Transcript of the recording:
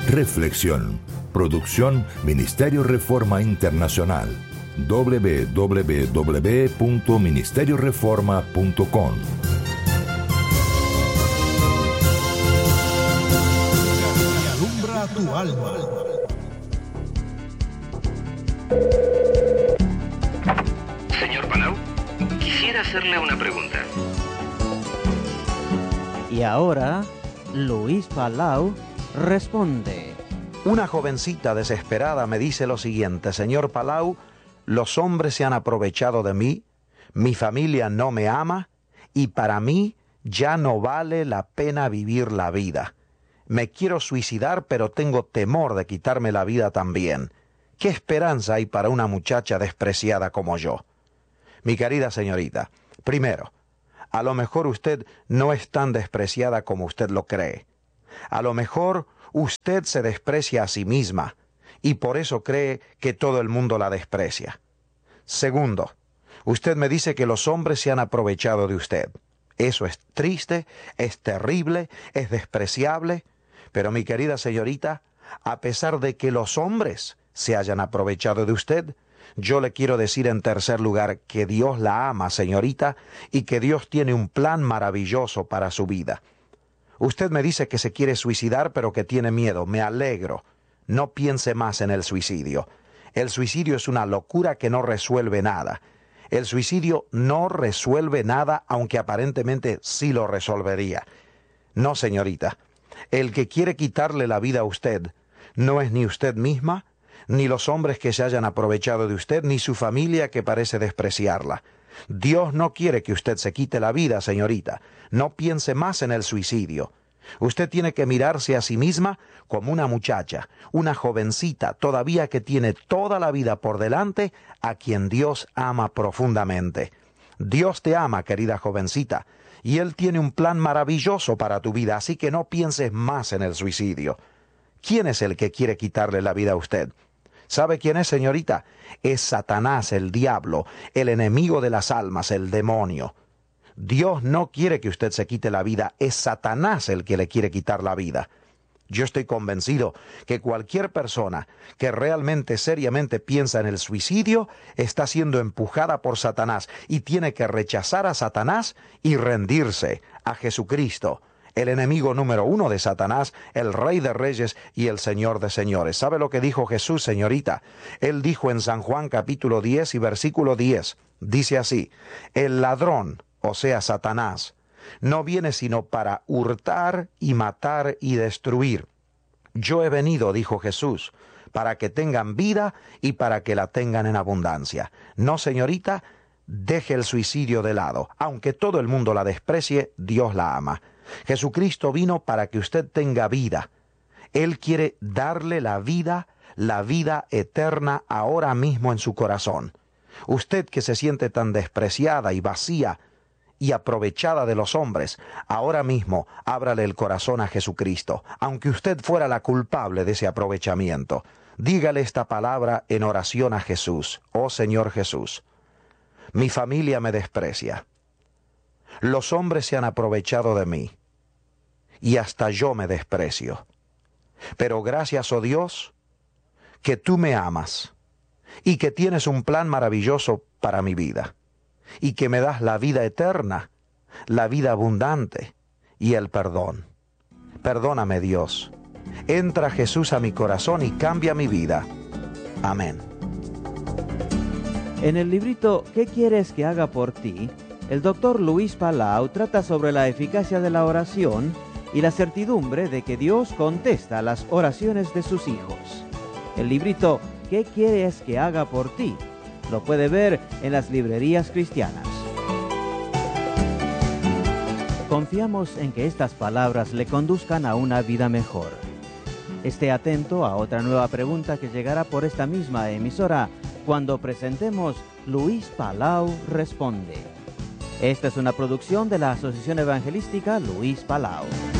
Reflexión. Producción Ministerio Reforma Internacional. www.ministerioreforma.com. Alumbra tu alma. Señor Palau, quisiera hacerle una pregunta. Y ahora, Luis Palau responde. Una jovencita desesperada me dice lo siguiente: señor Palau, los hombres se han aprovechado de mí, mi familia no me ama y para mí ya no vale la pena vivir la vida. Me quiero suicidar, pero tengo temor de quitarme la vida también. ¿Qué esperanza hay para una muchacha despreciada como yo? Mi querida señorita, primero, a lo mejor usted no es tan despreciada como usted lo cree. A lo mejor usted se desprecia a sí misma y por eso cree que todo el mundo la desprecia. Segundo, usted me dice que los hombres se han aprovechado de usted. Eso es triste, es terrible, es despreciable. Pero mi querida señorita, a pesar de que los hombres se hayan aprovechado de usted, yo le quiero decir en tercer lugar que Dios la ama, señorita, y que Dios tiene un plan maravilloso para su vida. Usted me dice que se quiere suicidar, pero que tiene miedo. Me alegro. No piense más en el suicidio. El suicidio es una locura que no resuelve nada. El suicidio no resuelve nada, aunque aparentemente sí lo resolvería. No, señorita. El que quiere quitarle la vida a usted no es ni usted misma, ni los hombres que se hayan aprovechado de usted, ni su familia que parece despreciarla. Dios no quiere que usted se quite la vida, señorita. No piense más en el suicidio. Usted tiene que mirarse a sí misma como una muchacha, una jovencita todavía que tiene toda la vida por delante, a quien Dios ama profundamente. Dios te ama, querida jovencita, y Él tiene un plan maravilloso para tu vida, así que no pienses más en el suicidio. ¿Quién es el que quiere quitarle la vida a usted? ¿Sabe quién es, señorita? Es Satanás, el diablo, el enemigo de las almas, el demonio. Dios no quiere que usted se quite la vida, es Satanás el que le quiere quitar la vida. Yo estoy convencido que cualquier persona que realmente seriamente piensa en el suicidio está siendo empujada por Satanás y tiene que rechazar a Satanás y rendirse a Jesucristo, el enemigo número uno de Satanás, el Rey de Reyes y el Señor de Señores. ¿Sabe lo que dijo Jesús, señorita? Él dijo en San Juan capítulo 10 y versículo 10, dice así: el ladrón, o sea Satanás, no viene sino para hurtar y matar y destruir. Yo he venido, dijo Jesús, para que tengan vida y para que la tengan en abundancia. No, señorita, deje el suicidio de lado. Aunque todo el mundo la desprecie, Dios la ama. Jesucristo vino para que usted tenga vida. Él quiere darle la vida eterna ahora mismo en su corazón. Usted que se siente tan despreciada y vacía y aprovechada de los hombres, ahora mismo ábrale el corazón a Jesucristo, aunque usted fuera la culpable de ese aprovechamiento. Dígale esta palabra en oración a Jesús: oh Señor Jesús, mi familia me desprecia. Los hombres se han aprovechado de mí y hasta yo me desprecio. Pero gracias, oh Dios, que tú me amas y que tienes un plan maravilloso para mi vida y que me das la vida eterna, la vida abundante y el perdón. Perdóname, Dios. Entra Jesús a mi corazón y cambia mi vida. Amén. En el librito ¿Qué quieres que haga por ti?, el doctor Luis Palau trata sobre la eficacia de la oración y la certidumbre de que Dios contesta las oraciones de sus hijos. El librito ¿Qué quieres que haga por ti?, lo puede ver en las librerías cristianas. Confiamos en que estas palabras le conduzcan a una vida mejor. Esté atento a otra nueva pregunta que llegará por esta misma emisora cuando presentemos Luis Palau Responde. Esta es una producción de la Asociación Evangelística Luis Palau.